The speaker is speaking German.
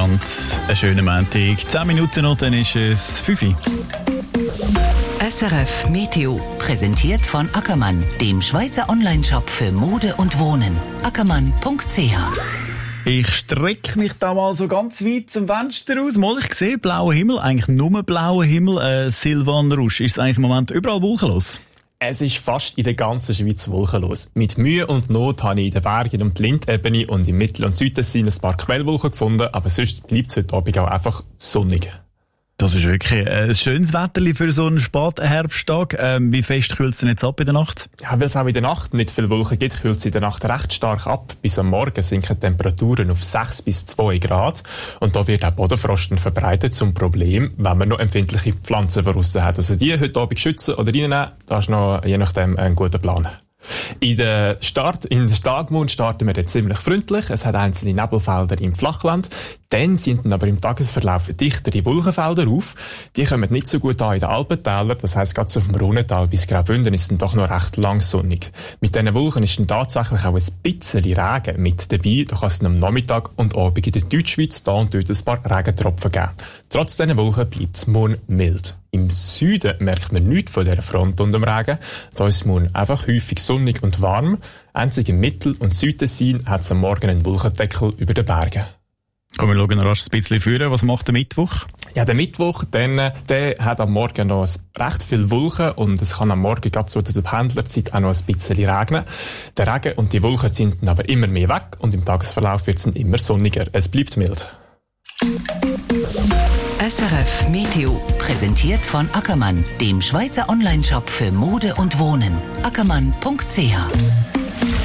miteinander. Einen schönen Montag. 10 Minuten noch, dann ist es 5 Uhr. SRF Meteo, präsentiert von Ackermann, dem Schweizer Onlineshop für Mode und Wohnen. Ackermann.ch. Ich strecke mich da mal so ganz weit zum Fenster aus. Mal, ich sehe blauen Himmel, eigentlich nur blauen Himmel. Silvan Rusch, ist es eigentlich im Moment überall wolkenlos? Es ist fast in der ganzen Schweiz wolkenlos. Mit Mühe und Not habe ich in den Bergen um die Lindebene und im Mittel- und Südtessin ein paar Quellwolken gefunden, aber sonst bleibt es heute Abend auch einfach sonnig. Das ist wirklich ein schönes Wetter für so einen Spätherbsttag. Wie fest kühlt es denn jetzt ab in der Nacht? Ja, weil es auch in der Nacht nicht viele Wolken gibt, kühlt es in der Nacht recht stark ab. Bis am Morgen sinken die Temperaturen auf 6 bis 2 Grad. Und da wird auch Bodenfrost verbreitet zum Problem, wenn man noch empfindliche Pflanzen draussen hat. Also die heute Abend schützen oder reinnehmen, das ist noch je nachdem ein guter Plan. In den Tagmond starten wir jetzt ziemlich freundlich. Es hat einzelne Nebelfelder im Flachland. Dann sind dann aber im Tagesverlauf dichtere Wolkenfelder auf. Die kommen nicht so gut an in den Alpentälern. Das heisst, gerade so vom Brunnental bis Graubünden ist dann doch noch recht langsonnig. Mit diesen Wolken ist dann tatsächlich auch ein bisschen Regen mit dabei. Da kann es am Nachmittag und Abend in der Deutschschweiz da und dort ein paar Regentropfen geben. Trotz diesen Wolken bleibt es morgen mild. Im Süden merkt man nichts von dieser Front und dem Regen. Da ist es morgen einfach häufig sonnig und warm. Einzig im Mittel- und Südtessin hat es am Morgen einen Wolkendeckel über den Bergen. Komm, wir schauen rasch ein bisschen führen. Was macht der Mittwoch? Ja, der Mittwoch, der hat am Morgen noch recht viel Wolken und es kann am Morgen gerade zu der Pendlerzeit auch noch ein bisschen regnen. Der Regen und die Wolken sind dann aber immer mehr weg und im Tagesverlauf wird es dann immer sonniger. Es bleibt mild. SRF Meteo, präsentiert von Ackermann, dem Schweizer Onlineshop für Mode und Wohnen. Ackermann.ch.